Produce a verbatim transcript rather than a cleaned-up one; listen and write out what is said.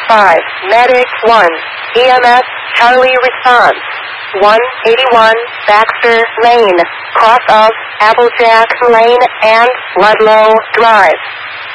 five, Medic one, E M S, Charlie response. one eighty-one, Baxter Lane, cross of Applejack Lane and Ludlow Drive.